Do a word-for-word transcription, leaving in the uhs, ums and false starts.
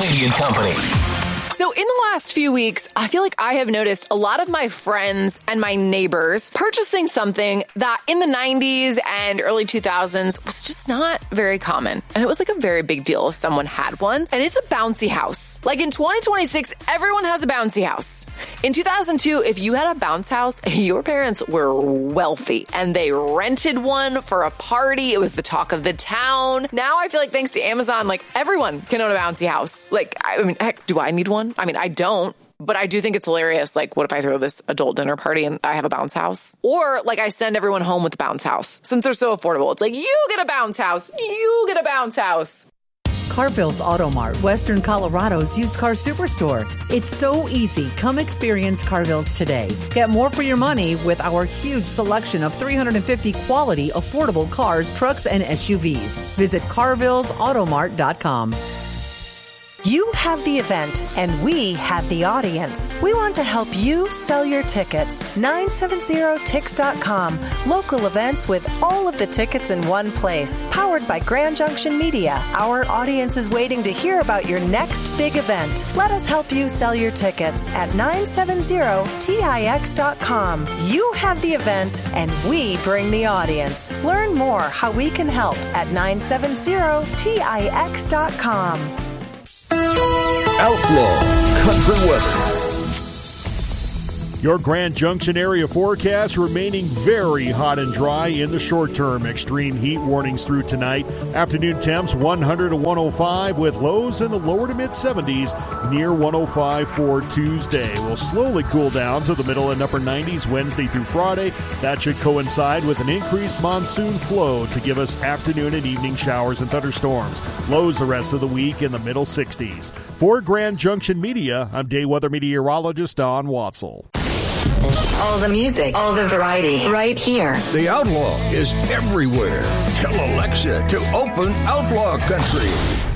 Katie and Company. So in the last few weeks, I feel like I have noticed a lot of my friends and my neighbors purchasing something that in the nineties and early two thousands was just not very common. And it was like a very big deal if someone had one. And it's a bouncy house. Like in twenty twenty-six, everyone has a bouncy house. In two thousand two, if you had a bounce house, your parents were wealthy and they rented one for a party. It was the talk of the town. Now I feel like thanks to Amazon, like everyone can own a bouncy house. Like, I mean, heck, do I need one? I mean, I don't, but I do think it's hilarious. Like, what if I throw this adult dinner party and I have a bounce house? Or like I send everyone home with a bounce house since they're so affordable. It's like, you get a bounce house. You get a bounce house. Carville's Auto Mart, Western Colorado's used car superstore. It's so easy. Come experience Carville's today. Get more for your money with our huge selection of three hundred fifty quality, affordable cars, trucks, and S U Vs. Visit carvilles auto mart dot com. You have the event, and we have the audience. We want to help you sell your tickets. nine seven zero tix dot com. Local events with all of the tickets in one place. Powered by Grand Junction Media. Our audience is waiting to hear about your next big event. Let us help you sell your tickets at nine seven zero tix dot com. You have the event, and we bring the audience. Learn more how we can help at nine seven zero tix dot com. Outlaw Country Weather. Your Grand Junction area forecast remaining very hot and dry in the short term. Extreme heat warnings through tonight. Afternoon temps one hundred to one oh five with lows in the lower to mid seventies near one oh five for Tuesday. We'll slowly cool down to the middle and upper nineties Wednesday through Friday. That should coincide with an increased monsoon flow to give us afternoon and evening showers and thunderstorms. Lows the rest of the week in the middle sixties. For Grand Junction Media, I'm day weather meteorologist Don Watzel. All the music, all the variety, right here. The Outlaw is everywhere. Tell Alexa to open Outlaw Country.